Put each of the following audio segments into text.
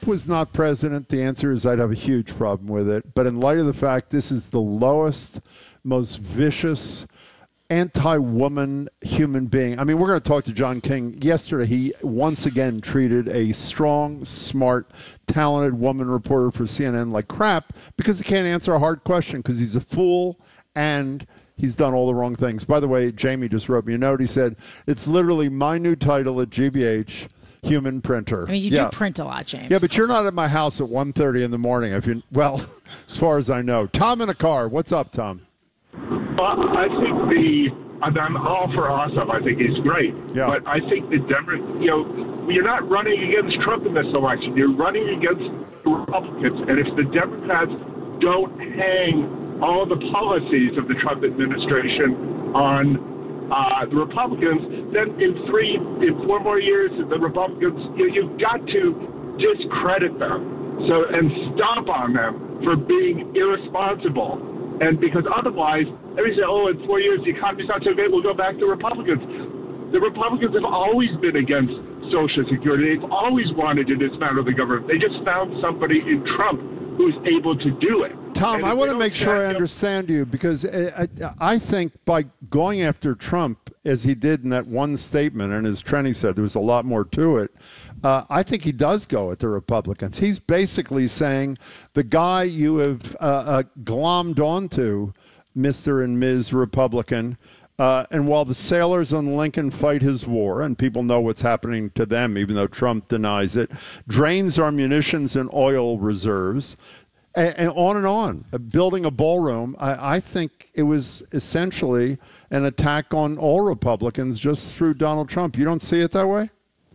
was not president, the answer is I'd have a huge problem with it. But in light of the fact this is the lowest, most vicious, anti-woman human being. I mean, we're going to talk to John King. Yesterday, he once again treated a strong, smart, talented woman reporter for CNN like crap because he can't answer a hard question because he's a fool and he's done all the wrong things. By the way, Jamie just wrote me a note. He said, it's literally my new title at GBH, human printer. I mean, you do print a lot, James. Yeah, but you're not at my house at 1:30 in the morning. Well, as far as I know. Tom in a car. What's up, Tom? I think I'm all for Ossoff. I think he's great. Yeah. But I think you're not running against Trump in this election. You're running against the Republicans. And if the Democrats don't hang all the policies of the Trump administration on the Republicans, then in 4 more years, the Republicans, you've got to discredit them. And stomp on them for being irresponsible. And because otherwise, everybody say, in 4 years, the economy's not so great, we'll go back to Republicans. The Republicans have always been against Social Security. They've always wanted to dismantle the government. They just found somebody in Trump who's able to do it. Tom, I want to make sure I understand you because I think by going after Trump, as he did in that one statement, and as Trenny said, there was a lot more to it, I think he does go at the Republicans. He's basically saying the guy you have glommed onto, Mr. and Ms. Republican, and while the sailors on Lincoln fight his war, and people know what's happening to them, even though Trump denies it, drains our munitions and oil reserves, and on, building a ballroom, I think it was essentially an attack on all Republicans just through Donald Trump. You don't see it that way?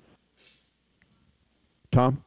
Tom?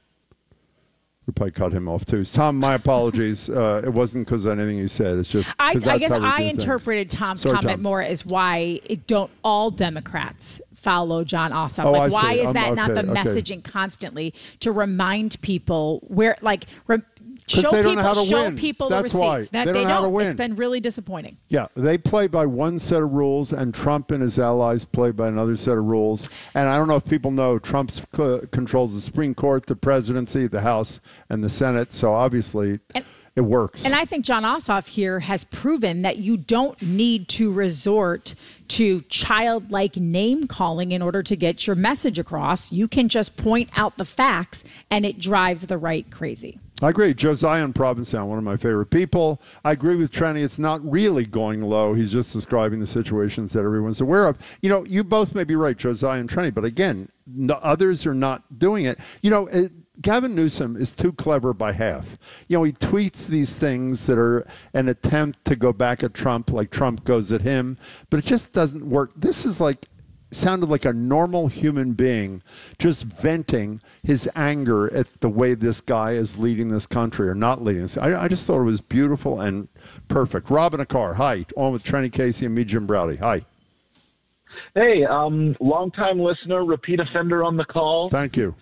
We probably cut him off too. Tom, my apologies. It wasn't because of anything you said. It's just I guess I interpreted Tom's comment more as why don't all Democrats follow John Ossoff? Why is that not the messaging constantly to remind people where, show people the receipts? Why. That they don't know how to win. It's been really disappointing. Yeah, they play by one set of rules, and Trump and his allies play by another set of rules. And I don't know if people know Trump controls the Supreme Court, the presidency, the House, and the Senate. So obviously, it works. And I think John Ossoff here has proven that you don't need to resort to childlike name calling in order to get your message across. You can just point out the facts, and it drives the right crazy. I agree. Josiah in Provincetown, one of my favorite people. I agree with Trenny. It's not really going low. He's just describing the situations that everyone's aware of. You both may be right, Josiah and Trenny, but again, others are not doing it. Gavin Newsom is too clever by half. He tweets these things that are an attempt to go back at Trump, like Trump goes at him, but it just doesn't work. This is sounded like a normal human being just venting his anger at the way this guy is leading this country or not leading this. I just thought it was beautiful and perfect. Rob in a car. Hi. On with Trenny Casey and me, Jim Browdy. Hi. Hey, long-time listener, repeat offender on the call. Thank you.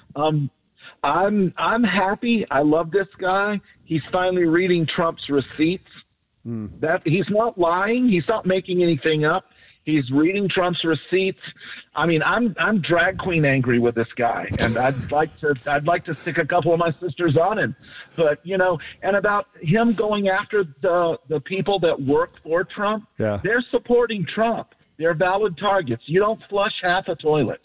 I'm happy. I love this guy. He's finally reading Trump's receipts. That he's not lying. He's not making anything up. He's reading Trump's receipts. I mean, I'm drag queen angry with this guy, and I'd like to stick a couple of my sisters on him. But and about him going after the people that work for Trump, they're supporting Trump. They're valid targets. You don't flush half a toilet.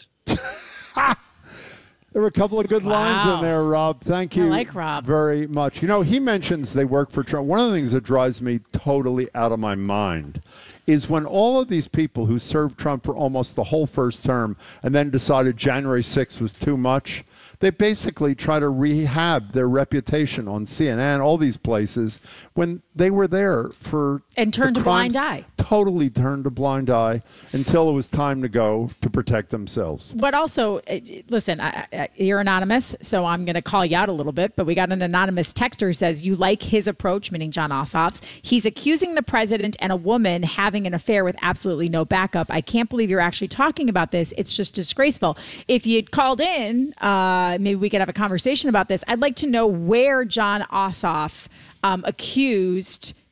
There were a couple of good lines in there, Rob. Thank you I like Rob. very much. He mentions they work for Trump. One of the things that drives me totally out of my mind is when all of these people who served Trump for almost the whole first term and then decided January 6th was too much, they basically try to rehab their reputation on CNN, all these places, when they were there for... And turned a blind eye. Totally turned a blind eye until it was time to go to protect themselves. But also, listen, you're anonymous, so I'm going to call you out a little bit, but we got an anonymous texter who says, you like his approach, meaning John Ossoff's. He's accusing the president and a woman having an affair with absolutely no backup. I can't believe you're actually talking about this. It's just disgraceful. If you'd called in... maybe we could have a conversation about this. I'd like to know where John Ossoff accused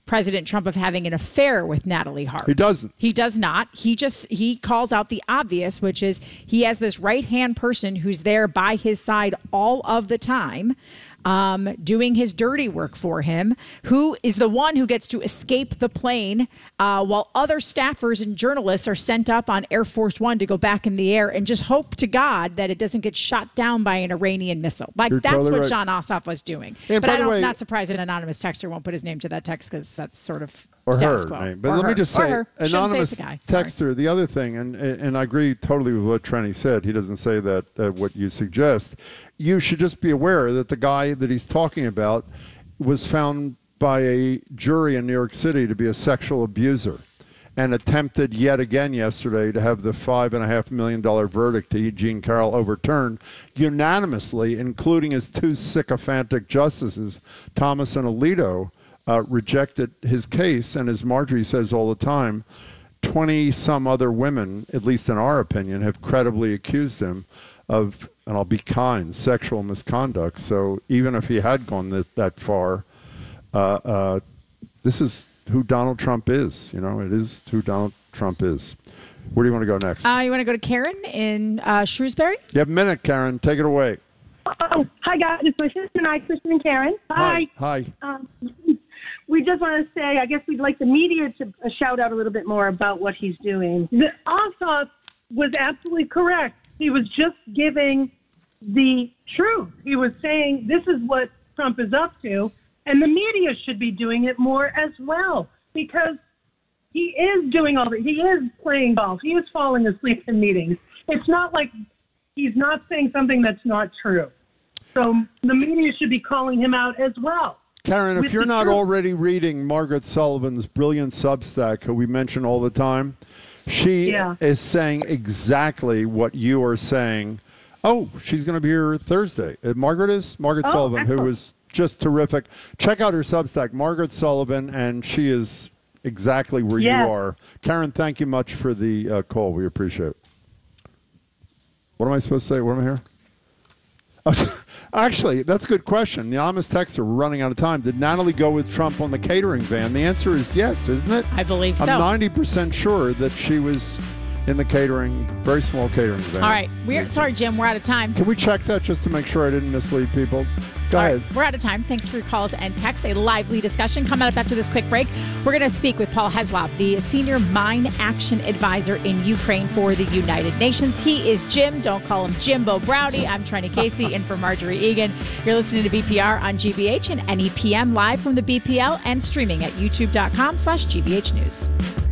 President Trump of having an affair with Natalie Hart. He doesn't. He does not. He calls out the obvious, which is he has this right-hand person who's there by his side all of the time, doing his dirty work for him, who is the one who gets to escape the plane while other staffers and journalists are sent up on Air Force One to go back in the air and just hope to God that it doesn't get shot down by an Iranian missile. Like, You're that's totally what right. John Ossoff was doing. And but by the I'm way- not surprised an anonymous texter won't put his name to that text because that's sort of Or status her, quo. right? But Or let me her. just Or say, her. Shouldn't say anonymous it's a guy. Sorry. texter. The other thing, and I agree totally with what Trenny said. He doesn't say that what you suggest. You should just be aware that the guy that he's talking about was found by a jury in New York City to be a sexual abuser, and attempted yet again yesterday to have the $5.5 million verdict to Eugene Carroll overturned unanimously, including his two sycophantic justices, Thomas and Alito. Rejected his case, and as Marjorie says all the time, 20-some other women, at least in our opinion, have credibly accused him of, and I'll be kind, sexual misconduct. So even if he had gone that far, this is who Donald Trump is. You know, it is who Donald Trump is. Where do you want to go next? You want to go to Karen in Shrewsbury? You have a minute, Karen. Take it away. Oh, hi, guys. It's my sister and I, Kristen and Karen. Hi. Hi. We just want to say, I guess we'd like the media to shout out a little bit more about what he's doing. The Ossoff was absolutely correct. He was just giving the truth. He was saying this is what Trump is up to, and the media should be doing it more as well, because he is doing all that. He is playing golf. He is falling asleep in meetings. It's not like he's not saying something that's not true. So the media should be calling him out as well. Karen, if With you're the not truth. already reading Margaret Sullivan's brilliant Substack, who we mention all the time, she Yeah. is saying exactly what you are saying. Oh, she's going to be here Thursday. Margaret Sullivan, excellent. who is just terrific. Check out her Substack, Margaret Sullivan, and she is exactly where you Yes. are. Karen, thank you much for the call. We appreciate it. What am I supposed to say? What am I here? Oh, actually, that's a good question. The anonymous texter, we're running out of time. Did Natalie go with Trump on the catering van? The answer is yes, isn't it? I believe so. I'm 90% sure that she was in the catering, very small catering van. All right. Sorry, Jim. We're out of time. Can we check that just to make sure I didn't mislead people? Go All ahead. right, we're out of time. Thanks for your calls and texts. A lively discussion coming up after this quick break. We're going to speak with Paul Heslop, the Senior Mine Action Advisor in Ukraine for the United Nations. He is Jim. Don't call him Jimbo Browdy. I'm Trenny Casey in for Marjorie Egan. You're listening to BPR on GBH and NEPM live from the BPL and streaming at youtube.com/GBH News.